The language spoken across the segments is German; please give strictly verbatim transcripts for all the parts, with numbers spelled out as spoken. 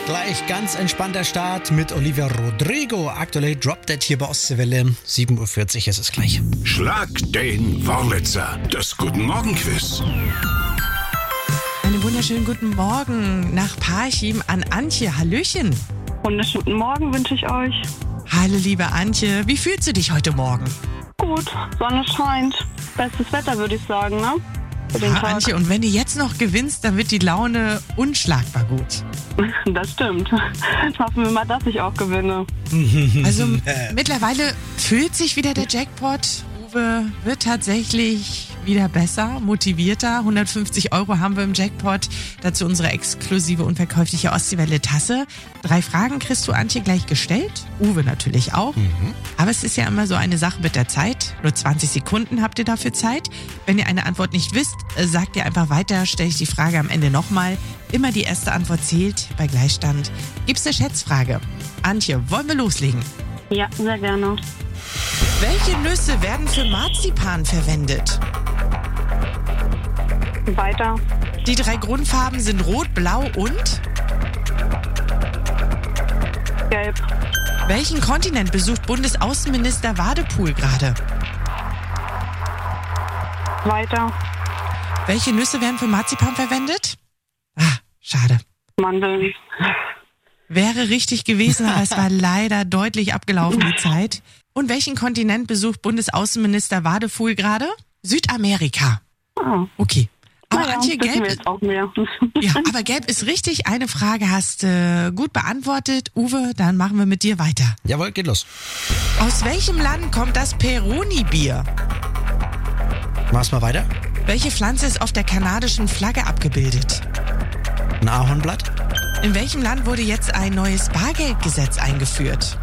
Gleich ganz entspannter Start mit Olivia Rodrigo. Aktuell Drop Dead hier bei Ostseewelle. sieben Uhr vierzig ist es gleich. Schlag den Wurlitzer. Das Guten Morgen Quiz. Einen wunderschönen guten Morgen nach Parchim an Antje. Hallöchen. Wunderschönen guten Morgen wünsche ich euch. Hallo liebe Antje, wie fühlst du dich heute Morgen? Gut, Sonne scheint. Bestes Wetter, würde ich sagen, ne? Für den Ja, Tag. Antje, und wenn du jetzt noch gewinnst, dann wird die Laune unschlagbar gut. Das stimmt. Hoffen wir mal, dass ich auch gewinne. Also mittlerweile füllt sich wieder der Jackpot. Uwe wird tatsächlich wieder besser, motivierter. hundertfünfzig Euro haben wir im Jackpot. Dazu unsere exklusive unverkäufliche Ostseewelle-Tasse. Drei Fragen kriegst du, Antje, gleich gestellt. Uwe natürlich auch. Mhm. Aber es ist ja immer so eine Sache mit der Zeit. Nur zwanzig Sekunden habt ihr dafür Zeit. Wenn ihr eine Antwort nicht wisst, sagt ihr einfach weiter. Stelle ich die Frage am Ende nochmal. Immer die erste Antwort zählt. Bei Gleichstand gibt's eine Schätzfrage. Antje, wollen wir loslegen? Ja, sehr gerne. Welche Nüsse werden für Marzipan verwendet? Weiter. Die drei Grundfarben sind Rot, Blau und? Gelb. Welchen Kontinent besucht Bundesaußenminister Wadepool gerade? Weiter. Welche Nüsse werden für Marzipan verwendet? Ah, schade. Mandeln. Wäre richtig gewesen, aber es war leider deutlich abgelaufen, die Zeit. Und welchen Kontinent besucht Bundesaußenminister Wadepool gerade? Südamerika. Ah. Okay. Aber Naja, Antje, wissen gelb wir jetzt auch mehr. Ja, aber gelb ist richtig. Eine Frage hast äh, gut beantwortet. Uwe, dann machen wir mit dir weiter. Jawohl, geht los. Aus welchem Land kommt das Peroni-Bier? Mach's mal weiter. Welche Pflanze ist auf der kanadischen Flagge abgebildet? Ein Ahornblatt. In welchem Land wurde jetzt ein neues Bargeldgesetz eingeführt?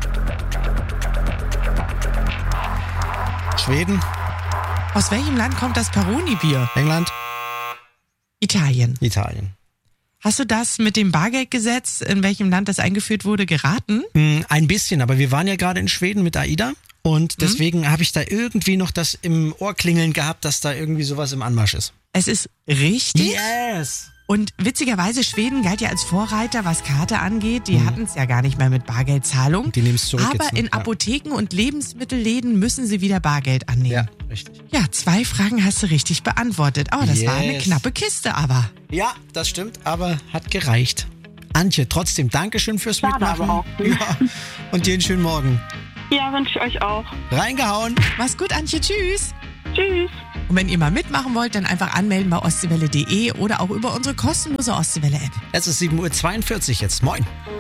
Schweden. Aus welchem Land kommt das Peroni-Bier? England. Italien. Italien. Hast du das mit dem Bargeldgesetz, in welchem Land das eingeführt wurde, geraten? Hm, ein bisschen, aber wir waren ja gerade in Schweden mit AIDA. Und deswegen mhm. habe ich da irgendwie noch das im Ohr klingeln gehabt, dass da irgendwie sowas im Anmarsch ist. Es ist richtig. Yes! Und witzigerweise, Schweden galt ja als Vorreiter, was Karte angeht. Die mhm. hatten es ja gar nicht mehr mit Bargeldzahlung. Die nehmen es zurück. Aber jetzt, ne? in ja. Apotheken und Lebensmittelläden müssen sie wieder Bargeld annehmen. Ja, richtig. Ja, zwei Fragen hast du richtig beantwortet. Oh, das yes. war eine knappe Kiste, aber. Ja, das stimmt, aber hat gereicht. Antje, trotzdem Dankeschön fürs Schade Mitmachen. aber auch. Ja, und dir einen schönen Morgen. Ja, wünsche ich euch auch. Reingehauen. Mach's gut, Antje. Tschüss. Tschüss. Und wenn ihr mal mitmachen wollt, dann einfach anmelden bei ostseewelle punkt de oder auch über unsere kostenlose Ostseewelle-App. Es ist sieben Uhr zweiundvierzig jetzt. Moin.